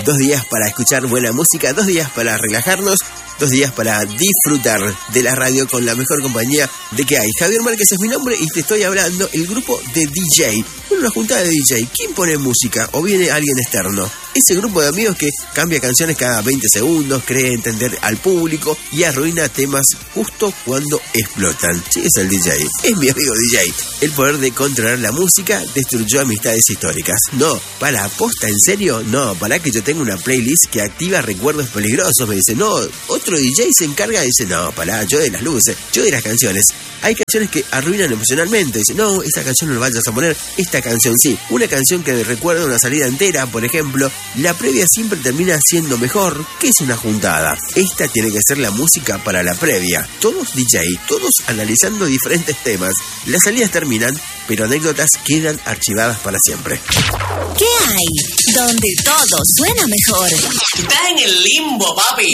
2 días para escuchar buena música, 2 días para relajarnos, 2 días para disfrutar de la radio con la mejor compañía de que hay. Javier Márquez es mi nombre y te estoy hablando el grupo de DJ. Una juntada de DJ. ¿Quién pone música? ¿O viene alguien externo? Ese grupo de amigos que cambia canciones cada 20 segundos, cree entender al público y arruina temas justo cuando explotan. Sí, es el DJ. Es mi amigo DJ. El poder de controlar la música destruyó amistades históricas. No, para aposta, ¿en serio? No, para que yo tenga una playlist que activa recuerdos peligrosos. Me dice, no, otro DJ se encarga. Dice, no, pará, yo de las luces, yo de las canciones. Hay canciones que arruinan emocionalmente. Dice, no, esta canción no la vayas a poner, esta canción sí. Una canción que recuerda una salida entera, por ejemplo, la previa siempre termina siendo mejor. ¿Qué es una juntada? Esta tiene que ser la música para la previa. Todos DJ, todos analizando diferentes temas. Las salidas terminan, pero anécdotas quedan archivadas para siempre. ¿Qué hay? Donde todo suena mejor. Estás en el limbo, papi.